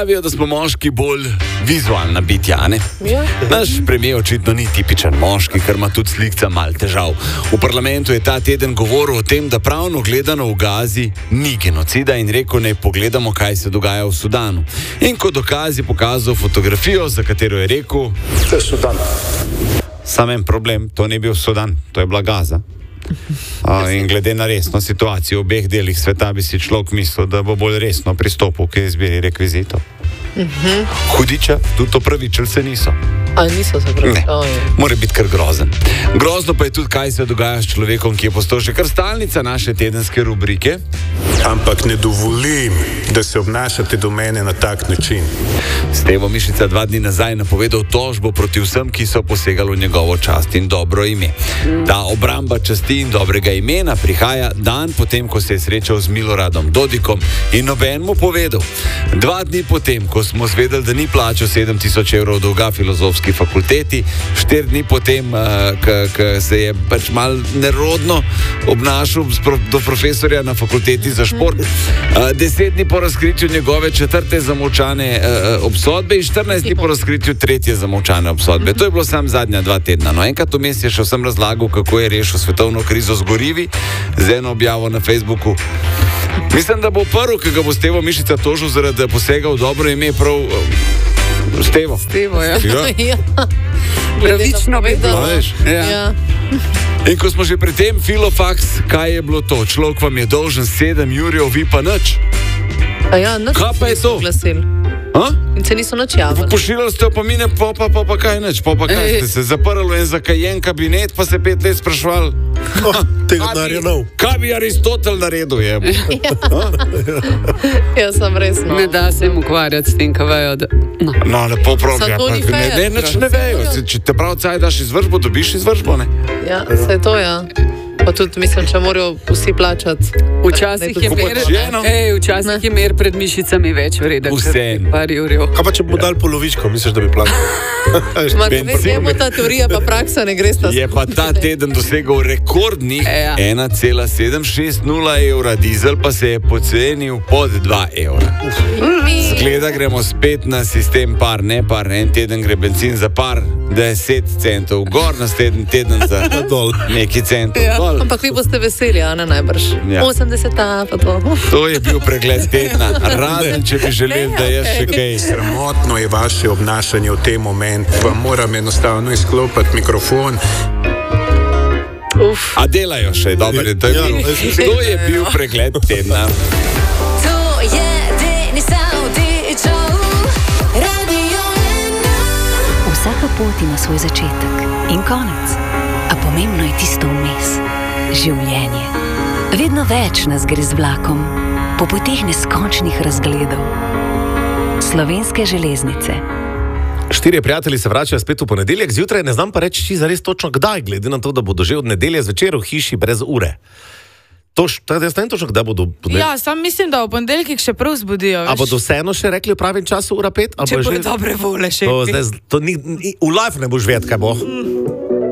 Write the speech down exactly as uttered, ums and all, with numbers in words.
Pravijo, da smo moški bolj vizualna bitja, ne? Ja. Naš premijer očitno ni tipičen moški, ker ima tudi slikca mal težav. V parlamentu je ta teden govoril o tem, da pravno gledano v Gazi ni genocida in rekel, naj pogledamo, kaj se dogaja v Sudanu. In kot dokaz je pokazal fotografijo, za katero je rekel: To je Sudan. Sam en problem, to ni bil Sudan, to je bila Gaza. A, in glede na resno situacijo v obeh delih sveta bi si človek mislil, da bo bolj resno pristopil k izbiri rekvizitov. Uh-huh. Hudiča, tudi opravičilce niso. A niso se pravi. Oh, mora biti kar grozen. Grozno pa je tudi, kaj se dogaja s človekom, ki je postal še kar stalnica naše tedenske rubrike. Ampak ne dovolim, da se obnašate do mene na tak način. Stevo Mišica dva dni nazaj napovedal tožbo proti vsem, ki so posegali v njegovo čast in dobro ime. Ta obramba časti in dobrega imena prihaja dan potem, ko se je srečal z Miloradom Dodikom in noben mu povedal. Dva dni potem, ko smo zvedeli, da ni plačal sedem tisoč evrov dolga filozofski fakulteti, štiri dni potem, ko se je pač mal nerodno obnašal do profesorja na fakulteti za šport, deset dni po razkritju njegove četrte zamolčane obsodbe in štirinajst dni po razkritju tretje zamolčane obsodbe. To je bilo sam zadnja dva tedna. No, enkrat vmes je še vsem razlagal, kako je rešil svetovno krizo z gorivi, z eno objavo na Facebooku. Mislim, da bo prvi, ki ga bo Stevo Mišica tožil zaradi posega v dobro ime, prav uh, Stevo. Stevo, ja. Ja. Pravično bi bilo. Ja. Ja. In ko smo že pri tem, Filofax, kaj je bilo to? Človek vam je dolžen sedem jurjev, vi pa nič. A ja, nič. Kaj pa je to? Ha? In se niso nič javili. Pošiljali ste opomine, pa pa, pa, pa kaj nič, pa pa kaj ste se zaprli v en zakajen kabinet, pa se pet let sprašvali. Oh, tega denarja nov. Kaj bi Aristotel naredil, je? Ja, sem resno. Ne da se jim ukvarjati s tem, kaj vejo. Da... No. no, lepo pravi. Ja, ne, ne, nič ne vejo. Če te prav caj daš izvršbo, dobiš izvršbo, ne? Ja, se to, ja. Pa tudi mislim, če morajo vsi plačati. Včasih je mer, ej, včasih je mer pred mišicami več vreda. Vsem. Kaj pa če bo dal polovičko, misliš, da bi plačal? Vemo, ta teorija pa praksa ne gre sta. Je pa ta teden dosegal rekordnih ja. ena cela sedem šest nula evra, dizel pa se je pocenil pod dva evra. Zgleda, gremo spet na sistem par, ne par, en teden gre benzin za par, deset centov, gor naslednji teden za neki centov. Ja. Ampak vi boste veseli, a ne najbrž. Ja. osemdeset pa to. To je bil pregled tedna. Razen, če bi želeli, da je še kaj. Sramotno je vaše obnašanje v tem momentu. Vam moram enostavno izklopiti mikrofon. Uf. A delajo še, dobro. To je bil, to je bil pregled tedna. To je Denis Avdićev, Radio ena. Vsaka pot ima svoj začetek in konec. A pomembno je tisto vmes. Življenje. Vedno več nas gre z vlakom, po poteh neskončnih razgledov. Slovenske železnice. Štirje prijatelji se vračajo spet v ponedeljek zjutraj, ne znam pa reči, či zares točno kdaj, glede na to, da bodo že od nedelje zvečer v hiši brez ure. To, jaz ne vem točno, kdaj bodo ponedeljek. Ja, sam mislim, da v ponedeljkih še prav zbudijo. A bodo vseeno še rekli v pravim času ura pet? Če bodo dobre vole še. To, zdaj, to ni, v life ne boš vedeti, kaj bo.